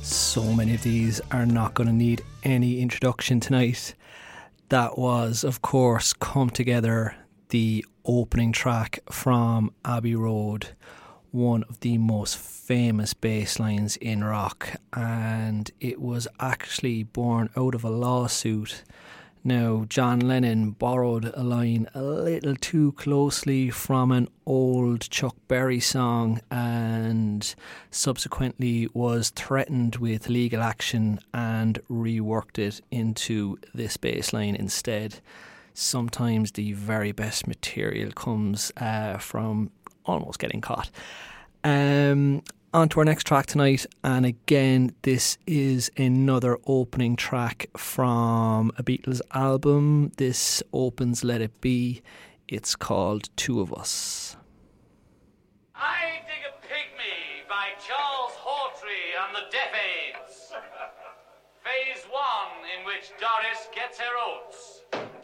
So many of these are not going to need any introduction tonight. That was, of course, Come Together, the opening track from Abbey Road, one of the most famous bass lines in rock, and it was actually born out of a lawsuit. Now, John Lennon borrowed a line a little too closely from an old Chuck Berry song and subsequently was threatened with legal action and reworked it into this bass line instead. Sometimes the very best material comes from almost getting caught. On to our next track tonight, and again this is another opening track from a Beatles album. This opens Let It Be. It's called Two of Us. I Dig a Pygmy by Charles Hawtrey and the Deaf Aids. Phase 1, in which Doris gets her oats.